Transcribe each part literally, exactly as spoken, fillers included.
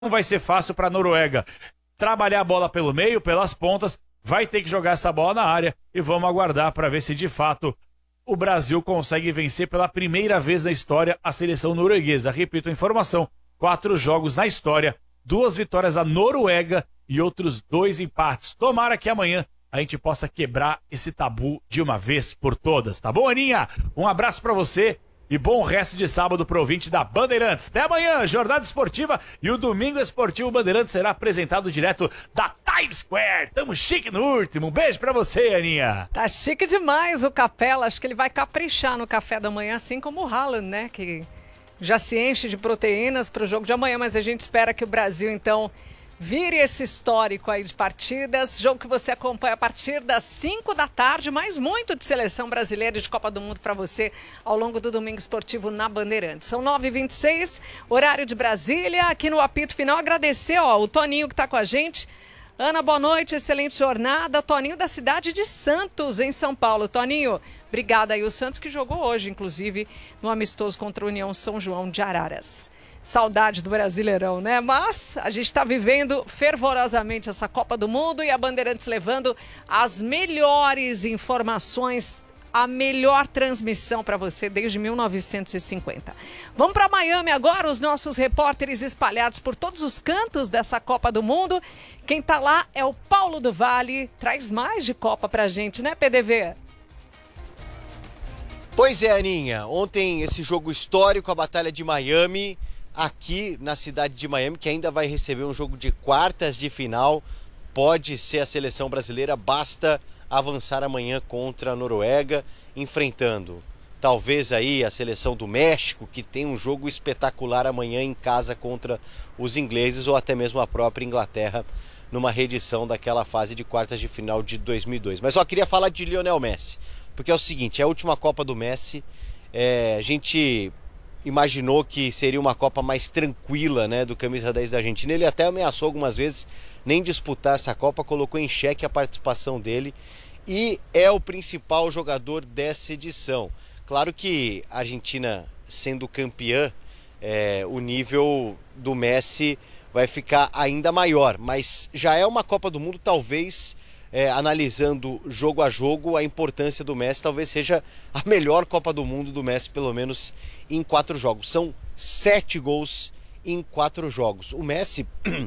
Não vai ser fácil para a Noruega trabalhar a bola pelo meio, pelas pontas, vai ter que jogar essa bola na área e vamos aguardar para ver se de fato o Brasil consegue vencer pela primeira vez na história a seleção norueguesa. Repito a informação, quatro jogos na história, duas vitórias da Noruega e outros dois empates. Tomara que amanhã a gente possa quebrar esse tabu de uma vez por todas, tá bom, Aninha? Um abraço para você. E bom resto de sábado pro ouvinte da Bandeirantes. Até amanhã, Jornada Esportiva e o Domingo Esportivo Bandeirantes será apresentado direto da Times Square. Tamo chique no último. Um beijo pra você, Aninha. Tá chique demais o Capela. Acho que ele vai caprichar no café da manhã, assim como o Haaland, né? Que já se enche de proteínas pro jogo de amanhã, mas a gente espera que o Brasil, então, vire esse histórico aí de partidas, jogo que você acompanha a partir das cinco da tarde, mais muito de seleção brasileira e de Copa do Mundo para você ao longo do Domingo Esportivo na Bandeirantes. São nove e vinte e seis, horário de Brasília, aqui no apito final. Agradecer ó, o Toninho que está com a gente. Ana, boa noite, excelente jornada. Toninho da cidade de Santos, em São Paulo. Toninho, obrigada aí. O Santos que jogou hoje, inclusive, no amistoso contra a União São João de Araras. Saudade do Brasileirão, né? Mas a gente está vivendo fervorosamente essa Copa do Mundo e a Bandeirantes levando as melhores informações, a melhor transmissão para você desde mil novecentos e cinquenta. Vamos para Miami agora, os nossos repórteres espalhados por todos os cantos dessa Copa do Mundo. Quem está lá é o Paulo do Vale, traz mais de Copa pra gente, né, P D V? Pois é, Aninha, ontem esse jogo histórico, a Batalha de Miami, aqui na cidade de Miami, que ainda vai receber um jogo de quartas de final, pode ser a seleção brasileira, basta avançar amanhã contra a Noruega, enfrentando talvez aí a seleção do México, que tem um jogo espetacular amanhã em casa contra os ingleses, ou até mesmo a própria Inglaterra, numa reedição daquela fase de quartas de final de dois mil e dois. Mas só queria falar de Lionel Messi, porque é o seguinte, é a última Copa do Messi, é, a gente imaginou que seria uma Copa mais tranquila, né, do camisa dez da Argentina. Ele até ameaçou algumas vezes nem disputar essa Copa, colocou em xeque a participação dele e é o principal jogador dessa edição. Claro que a Argentina sendo campeã, é, o nível do Messi vai ficar ainda maior, mas já é uma Copa do Mundo, talvez, É, analisando jogo a jogo, a importância do Messi talvez seja a melhor Copa do Mundo do Messi, pelo menos em quatro jogos. São sete gols em quatro jogos. O Messi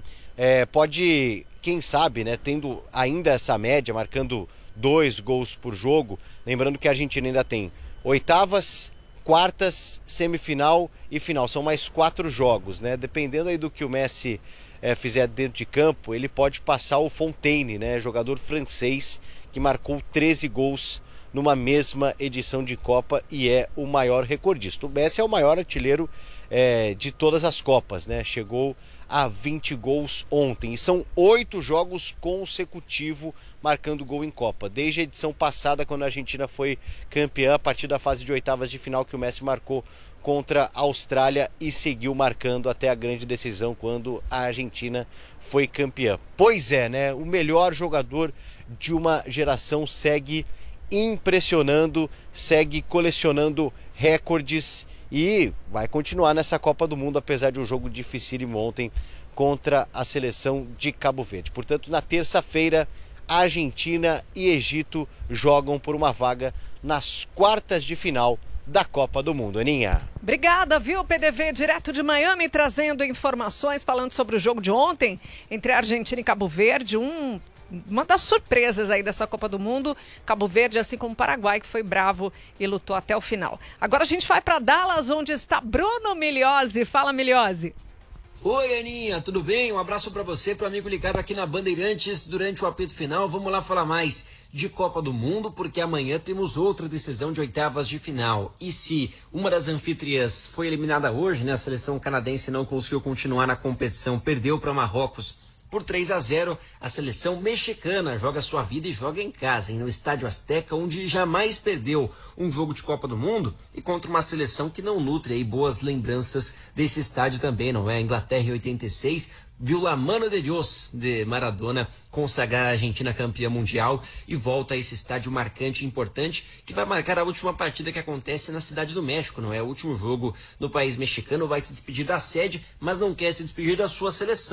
é, pode, quem sabe, né, tendo ainda essa média, marcando dois gols por jogo, lembrando que a Argentina ainda tem oitavas, quartas, semifinal e final. São mais quatro jogos, né? Dependendo aí do que o Messi É, fizer dentro de campo, ele pode passar o Fontaine, né, jogador francês que marcou treze gols numa mesma edição de Copa e é o maior recordista. O Messi é o maior artilheiro é, de todas as Copas, né? Chegou a vinte gols ontem e são oito jogos consecutivos marcando gol em Copa. Desde a edição passada, quando a Argentina foi campeã, a partir da fase de oitavas de final que o Messi marcou contra a Austrália e seguiu marcando até a grande decisão quando a Argentina foi campeã. Pois é, né? O melhor jogador de uma geração segue impressionando, segue colecionando recordes e vai continuar nessa Copa do Mundo, apesar de um jogo dificílimo ontem contra a seleção de Cabo Verde. Portanto, na terça-feira, Argentina e Egito jogam por uma vaga nas quartas de final da Copa do Mundo, Aninha. Obrigada, viu, P D V, direto de Miami, trazendo informações, falando sobre o jogo de ontem entre a Argentina e Cabo Verde, um, uma das surpresas aí dessa Copa do Mundo, Cabo Verde, assim como o Paraguai, que foi bravo e lutou até o final. Agora a gente vai para Dallas, onde está Bruno Migliozzi. Fala, Migliozzi. Oi, Aninha, tudo bem? Um abraço para você, para o amigo ligado aqui na Bandeirantes durante o apito final. Vamos lá falar mais de Copa do Mundo, porque amanhã temos outra decisão de oitavas de final. E se uma das anfitriãs foi eliminada hoje, né? A seleção canadense não conseguiu continuar na competição, perdeu para Marrocos por três a zero. A seleção mexicana joga sua vida e joga em casa, hein, no Estádio Azteca, onde jamais perdeu um jogo de Copa do Mundo e contra uma seleção que não nutre aí boas lembranças desse estádio também, não é? A Inglaterra em oitenta e seis viu La Mano de Dios de Maradona consagrar a Argentina campeã mundial e volta a esse estádio marcante e importante que vai marcar a última partida que acontece na Cidade do México, não é? O último jogo no país mexicano. Vai se despedir da sede, mas não quer se despedir da sua seleção.